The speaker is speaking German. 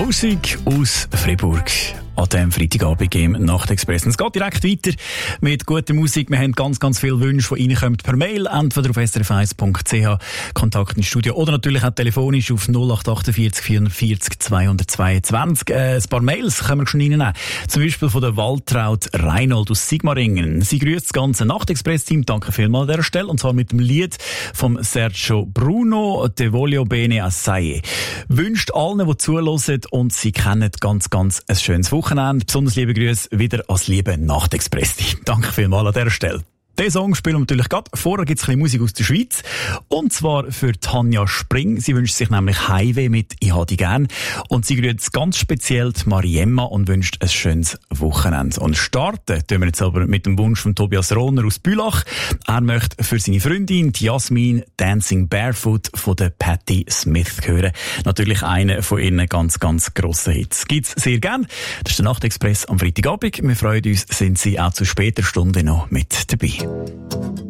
Musik aus Fribourg an diesem Freitagabend im Nachtexpress. Es geht direkt weiter mit guter Musik. Wir haben ganz, ganz viele Wünsche, die reinkommen per Mail, entweder auf srf1.ch, Kontakt ins Studio oder natürlich auch telefonisch auf 0848 440 222. Ein paar Mails können wir schon reinnehmen. Zum Beispiel von der Waltraud Reinhold aus Sigmaringen. Sie grüßt das ganze Nachtexpress-Team. Danke vielmals an dieser Stelle. Und zwar mit dem Lied vom Sergio Bruno, «Te voglio bene assai». Wünscht allen, die zuhören und sie kennen ganz, ganz ein schönes Wochenende. Besonders liebe Grüße wieder als liebe Nachtexpress-Team. Danke vielmals an dieser Stelle. Den Song spielen wir natürlich gerade. Vorher gibt es ein bisschen Musik aus der Schweiz. Und zwar für Tanja Spring. Sie wünscht sich nämlich Highway mit «Ich habe dich gern». Und sie grüßt ganz speziell die Mariemma und wünscht ein schönes Wochenende. Und starten tun wir jetzt aber mit dem Wunsch von Tobias Rohner aus Bülach. Er möchte für seine Freundin, die Jasmin, «Dancing Barefoot» von der Patti Smith hören. Natürlich einer von ihren ganz, ganz grossen Hits. Gibt's sehr gern. Das ist der Nachtexpress am Freitagabend. Wir freuen uns, sind Sie auch zu später Stunde noch mit dabei.